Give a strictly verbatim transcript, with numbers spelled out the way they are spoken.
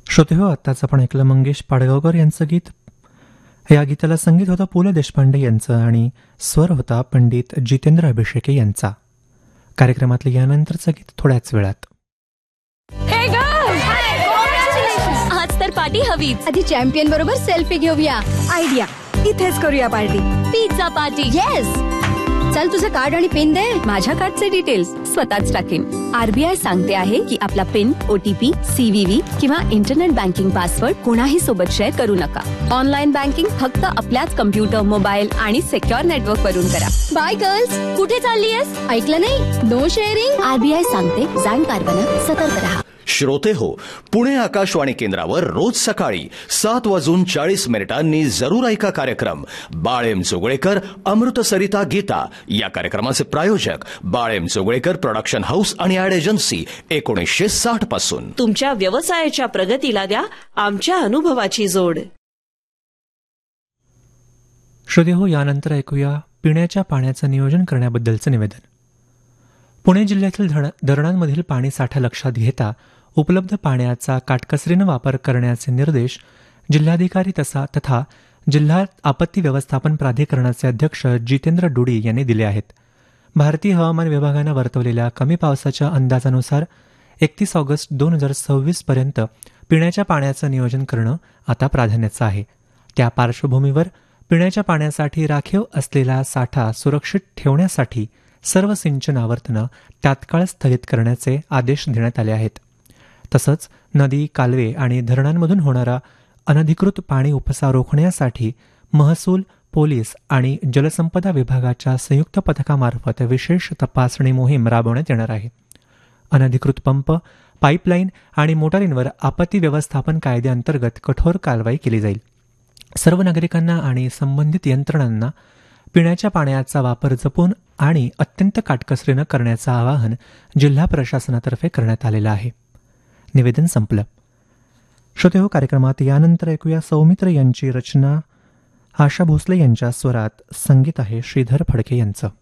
श्रोते हो, आत्ताच आपण ऐकलं मंगेश पाडगावकर यांचं गीत. या गीताला संगीत होतं पु ल देशपांडे यांचं आणि स्वर होता पंडित जितेंद्र अभिषेके यांचा. कार्यक्रमातलं यानंतरचं गीत थोड्याच वेळात. आज तर पार्टी हवीच. आधी चॅम्पियन बरोबर सेल्फी घेऊया. आयडिया, इथेच करूया पार्टी. Pizza party. येस. चल तुझं कार्ड आणि पिन दे. माझ्या कार्डचे डिटेल्स स्वतःच टाकेन. आरबीआय सांगते आहे की आपला पिन, ओटीपी, सीव्हीव्ही किंवा इंटरनेट बँकिंग पासवर्ड कोणाही सोबत शेअर करू नका. ऑनलाईन बँकिंग फक्त आपल्याच कम्प्युटर, मोबाईल आणि सिक्युअर नेटवर्क वरून करा. Bye girls. कुठे चाललीयस? ऐकलं नाही? No sharing. आरबीआय सांगते, जाणकार बना, सतर्क रहा. श्रोते हो, पुणे आकाशवाणी केंद्रावर रोज सकाळी सात वाजून चाळीस मिनिटांनी जरूर ऐका कार्यक्रम बाळेम जोगळेकर अमृत सरिता गीता. या कार्यक्रमाचे प्रायोजक बाळेम जोगळेकर प्रोडक्शन हाऊस आणि ॲड एजन्सी, एकोणीसशे साठ पासून. तुमच्या व्यवसायाच्या प्रगतीला द्या आमच्या अनुभवाची जोड. श्रोते हो, यानंतर ऐकूया पिण्याच्या पाण्याचं नियोजन करण्याबद्दलचं निवेदन. पुणे जिल्ह्यातील धरणांमधील पाणी साठा लक्षात घेता उपलब्ध पाण्याचा काटकसरीनं वापर करण्याचे निर्देश जिल्हाधिकारी तसा तथा जिल्हा आपत्ती व्यवस्थापन प्राधिकरणाचे अध्यक्ष जितेंद्र डुडी यांनी दिले आहेत. भारतीय हवामान विभागानं वर्तवलेल्या कमी पावसाच्या अंदाजानुसार एकतीस ऑगस्ट दोन हजार सव्वीस पर्यंत पिण्याच्या पाण्याचं नियोजन करणं आता प्राधान्याचं आहे. त्या पार्श्वभूमीवर पिण्याच्या पाण्यासाठी राखीव असलेला साठा सुरक्षित ठेवण्यासाठी सर्व सिंचन आवर्तनं तात्काळ स्थगित करण्याचे आदेश देण्यात आले आहेत. तसंच नदी, कालवे आणि धरणांमधून होणारा अनधिकृत पाणी उपसा रोखण्यासाठी महसूल, पोलीस आणि जलसंपदा विभागाच्या संयुक्त पथकामार्फत विशेष तपासणी मोहीम राबवण्यात येणार आहे. अनधिकृत पंप, पाईपलाईन आणि मोटारींवर आपत्ती व्यवस्थापन कायद्याअंतर्गत कठोर कारवाई केली जाईल. सर्व नागरिकांना आणि संबंधित यंत्रणांना पिण्याच्या पाण्याचा वापर जपून आणि अत्यंत काटकसरीनं करण्याचं आवाहन जिल्हा प्रशासनातर्फे करण्यात आलेलं आहे. निवेदन संपलं. श्रोते हो, कार्यक्रमात यानंतर ऐकूया सौमित्र यांची रचना. आशा भोसले यांच्या स्वरात संगीत आहे श्रीधर फडके यांचं.